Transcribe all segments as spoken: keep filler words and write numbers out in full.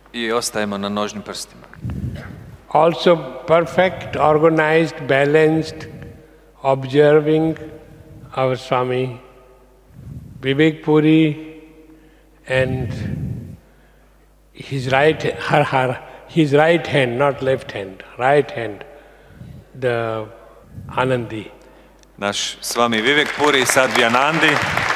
I ostajemo na nožnim prstima. Also perfect, organized, balanced, observing our Swami Vivek Puri and his right, her, her, his right hand, not left hand, right hand, the Anandi. Naš Swami Vivek Puri i Sadhviyanandi.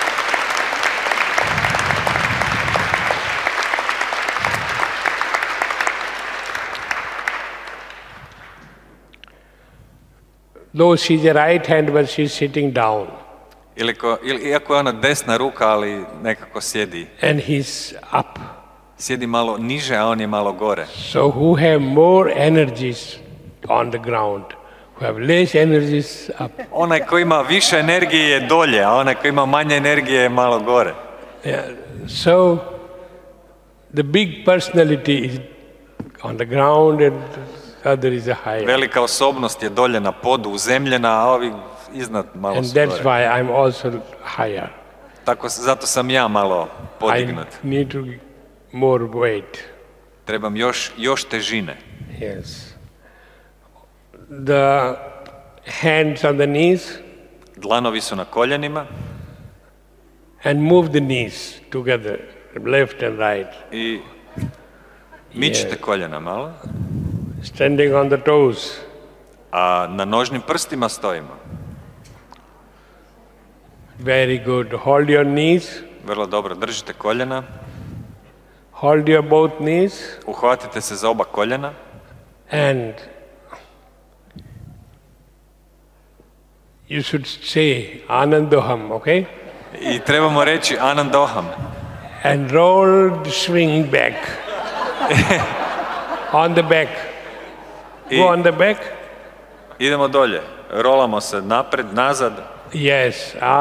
Though she's a right hand, but she's sitting down. Iliko, iako je ona desna ruka, ali nekako sjedi. And he's up. Sjedi malo niže, a on je malo gore. So who have more energies on the ground, who have less energies up. Onaj koji ima više energije je dolje, a onaj koji ima manje energije je malo gore. Yeah. So the big personality is on the ground and the other is a higher. Velika osobnost je dolje na podu, uzemljena, a ovi iznad malo and su that's gore. why I'm also higher. Tako, zato sam ja malo podignut. I need to more weight. Trebam još, još težine. Yes. The hands on the knees. Dlanovi su na koljenima. And move the knees together, left and right. I mičite yes. koljena malo. Standing on the toes. A na nožnim prstima stojimo. Very good. Hold your knees. Vrlo dobro, držite koljena. Hold your both knees. Uhvatite se za oba koljena. And you should say Anandoham, okay? I trebamo reći Anandoham. And roll the swing back. On the back. I Go on the back. idemo dolje. Rolamo se napred, nazad. Yes.